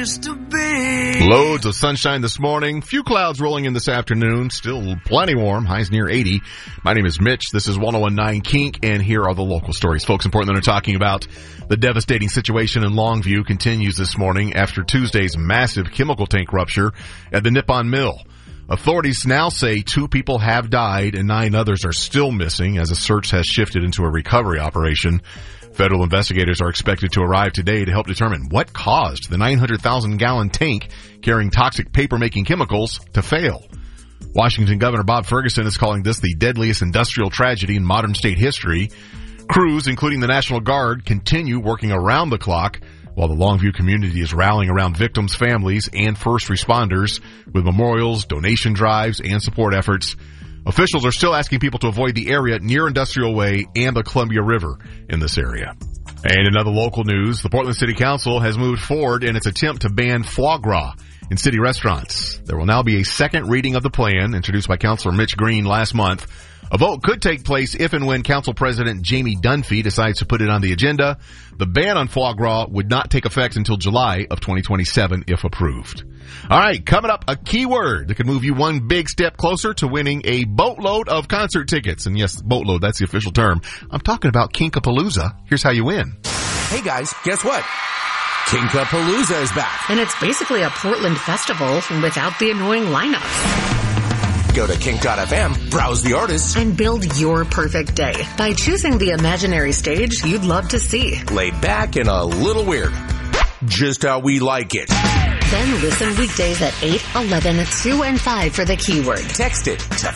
used to be. Loads of sunshine this morning. Few clouds rolling in this afternoon. Still plenty warm. Highs near 80. My name is Mitch. This is 101.9 Kink, and here are the local stories. Folks in Portland are talking about the devastating situation in Longview continues this morning after Tuesday's massive chemical tank rupture at the Nippon Mill. Authorities now say 2 people have died and 9 others are still missing as a search has shifted into a recovery operation. Federal investigators are expected to arrive today to help determine what caused the 900,000-gallon tank carrying toxic paper-making chemicals to fail. Washington Governor Bob Ferguson is calling this the deadliest industrial tragedy in modern state history. Crews, including the National Guard, continue working around the clock while the Longview community is rallying around victims' families and first responders with memorials, donation drives, and support efforts. Officials are still asking people to avoid the area near Industrial Way and the Columbia River in this area. And in other local news, the Portland City Council has moved forward in its attempt to ban foie gras in city restaurants. There will now be a second reading of the plan introduced by Councilor Mitch Green last month. A vote could take place if and when Council President Jamie Dunphy decides to put it on the agenda. The ban on foie gras would not take effect until July of 2027 if approved. All right, coming up, a key word that could move you one big step closer to winning a boatload of concert tickets. And yes, boatload, that's the official term. I'm talking about Kinkapalooza. Here's how you win. Hey guys, guess what? Kinkapalooza is back. And it's basically a Portland festival without the annoying lineups. Go to kink.fm, browse the artists, and build your perfect day by choosing the imaginary stage you'd love to see. Laid back and a little weird. Just how we like it. Then listen weekdays at 8, 11, 2, and 5 for the keyword. Text it to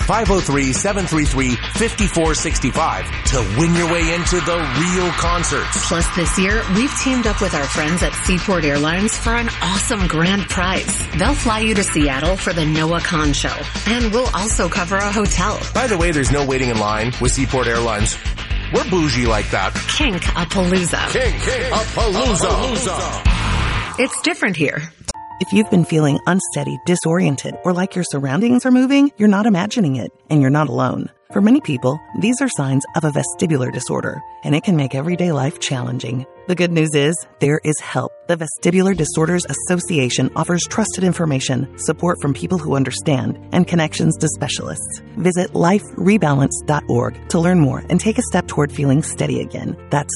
503-733-5465 to win your way into the real concerts. Plus this year, we've teamed up with our friends at Seaport Airlines for an awesome grand prize. They'll fly you to Seattle for the Noah Khan show. And we'll also cover a hotel. By the way, there's no waiting in line with Seaport Airlines. We're bougie like that. Kinkapalooza. Kinkapalooza. It's different here. If you've been feeling unsteady, disoriented, or like your surroundings are moving, you're not imagining it, and you're not alone. For many people, these are signs of a vestibular disorder, and it can make everyday life challenging. The good news is, there is help. The Vestibular Disorders Association offers trusted information, support from people who understand, and connections to specialists. Visit liferebalance.org to learn more and take a step toward feeling steady again. That's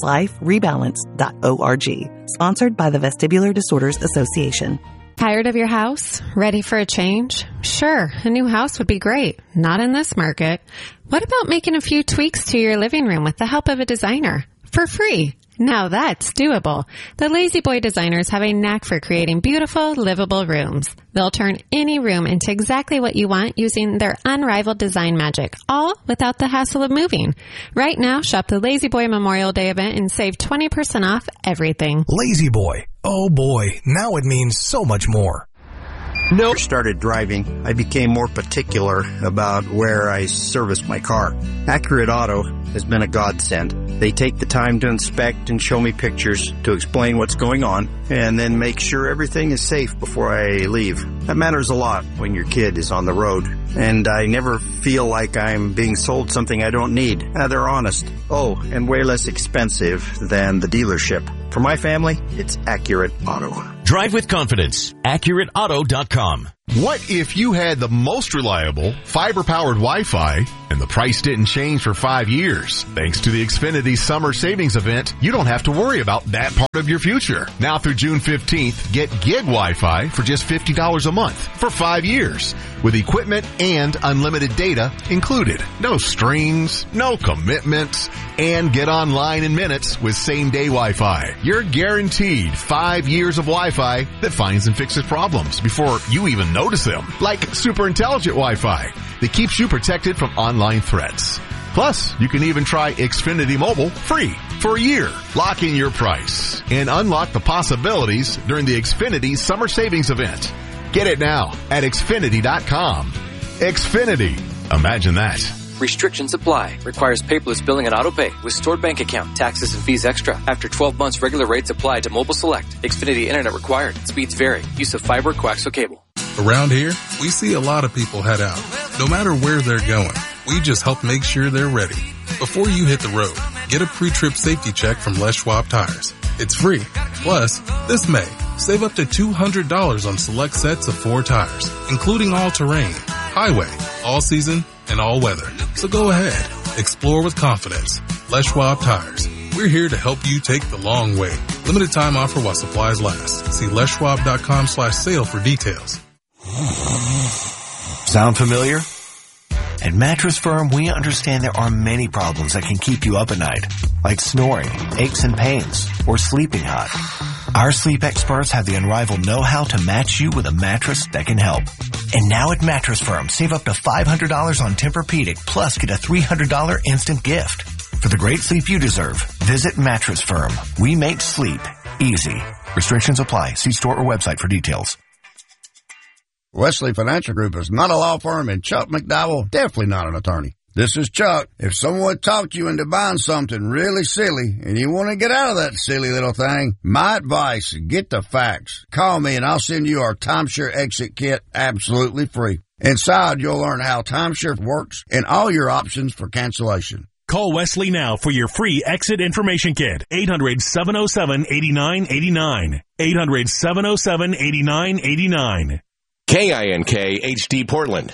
liferebalance.org. Sponsored by the Vestibular Disorders Association. Tired of your house? Ready for a change? Sure, a new house would be great. Not in this market. What about making a few tweaks to your living room with the help of a designer? For free. Now that's doable. The Lazy Boy designers have a knack for creating beautiful, livable rooms. They'll turn any room into exactly what you want using their unrivaled design magic, all without the hassle of moving. Right now, shop the Lazy Boy Memorial Day event and save 20% off everything. Lazy Boy. Oh boy, now it means so much more. No. Started driving, I became more particular about where I service my car. Accurate Auto has been a godsend. They take the time to inspect and show me pictures to explain what's going on and then make sure everything is safe before I leave. That matters a lot when your kid is on the road. And I never feel like I'm being sold something I don't need. They're honest. Oh, and way less expensive than the dealership. For my family, it's Accurate Auto. Drive with confidence. AccurateAuto.com. What if you had the most reliable, fiber-powered Wi-Fi and the price didn't change for 5 years? Thanks to the Xfinity Summer Savings Event, you don't have to worry about that part of your future. Now through June 15th, get gig Wi-Fi for just $50 a month for 5 years with equipment and unlimited data included. No strings, no commitments, and get online in minutes with same-day Wi-Fi. You're guaranteed 5 years of Wi-Fi that finds and fixes problems before you even notice them, like super intelligent Wi-Fi that keeps you protected from online threats. Plus, you can even try Xfinity Mobile free for a year. Lock in your price and unlock the possibilities during the Xfinity Summer Savings Event. Get it now at Xfinity.com. Xfinity. Imagine that. Restrictions apply. Requires paperless billing and autopay with stored bank account. Taxes and fees extra. After 12 months, regular rates apply to Mobile Select. Xfinity Internet required. Speeds vary. Use of fiber, coaxial cable. Around here, we see a lot of people head out. No matter where they're going, we just help make sure they're ready. Before you hit the road, get a pre-trip safety check from Les Schwab Tires. It's free. Plus, this May, Save up to $200 on select sets of 4 tires, including all-terrain, highway, all-season, and all-weather. So go ahead. Explore with confidence. Les Schwab Tires. We're here to help you take the long way. Limited time offer while supplies last. See leschwab.com/sale for details. Sound familiar? At Mattress Firm, we understand there are many problems that can keep you up at night, like snoring, aches and pains, or sleeping hot. Our sleep experts have the unrivaled know-how to match you with a mattress that can help. And now at Mattress Firm, save up to $500 on Tempur-Pedic, plus get a $300 instant gift. For the great sleep you deserve, visit Mattress Firm. We make sleep easy. Restrictions apply. See store or website for details. Wesley Financial Group is not a law firm, and Chuck McDowell definitely not an attorney. This is Chuck. If someone talked you into buying something really silly and you want to get out of that silly little thing, my advice, get the facts. Call me and I'll send you our timeshare exit kit absolutely free. Inside, you'll learn how timeshare works and all your options for cancellation. Call Wesley now for your free exit information kit. 800-707-8989. 800-707-8989. KINK HD Portland.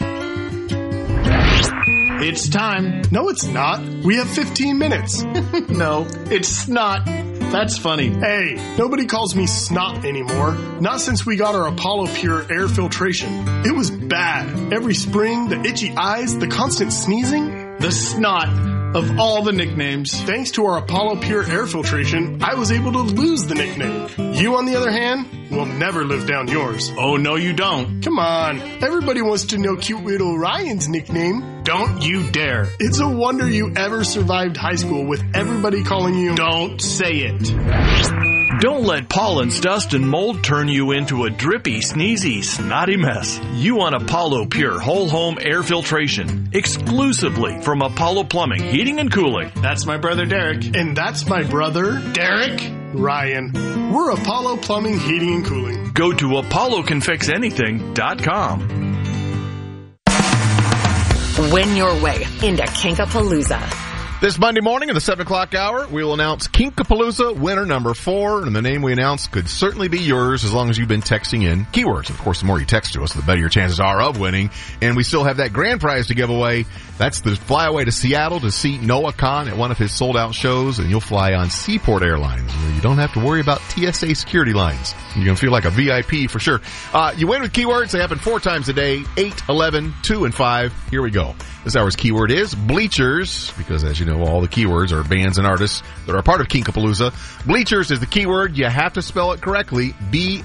It's time. No, it's not. We have 15 minutes. No, it's snot. That's funny. Hey, nobody calls me snot anymore. Not since we got our Apollo Pure air filtration. It was bad. Every spring, the itchy eyes, the constant sneezing. The snot of all the nicknames. Thanks to our Apollo Pure air filtration, I was able to lose the nickname. You, on the other hand, will never live down yours. Oh, no, you don't. Come on. Everybody wants to know cute little Ryan's nickname. Don't you dare. It's a wonder you ever survived high school with everybody calling you... Don't say it. Don't let pollens, dust, and mold turn you into a drippy, sneezy, snotty mess. You want Apollo Pure Whole Home Air Filtration, exclusively from Apollo Plumbing, Heating and Cooling. That's my brother Derek. And that's my brother Derek. Ryan. We're Apollo Plumbing, Heating and Cooling. Go to ApolloConFixAnything.com. Win your way into Kinkapalooza. This Monday morning in the 7 o'clock hour, we will announce Kinkapalooza winner number 4, and the name we announce could certainly be yours as long as you've been texting in keywords. Of course, the more you text to us, the better your chances are of winning. And we still have that grand prize to give away. That's the flyaway to Seattle to see Noah Khan at one of his sold-out shows, and you'll fly on Seaport Airlines, where you don't have to worry about TSA security lines. You're going to feel like a VIP for sure. You win with keywords. They happen 4 times a day, 8, 11, 2, and 5. Here we go. This hour's keyword is Bleachers, because as you know, all the keywords are bands and artists that are part of Kinkapalooza. Bleachers is the keyword. You have to spell it correctly.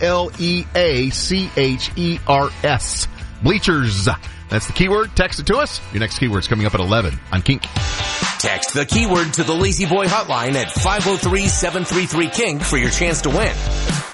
B-L-E-A-C-H-E-R-S. Bleachers. That's the keyword. Text it to us. Your next keyword's coming up at 11 on Kink. Text the keyword to the Lazy Boy hotline at 503-733-KINK for your chance to win.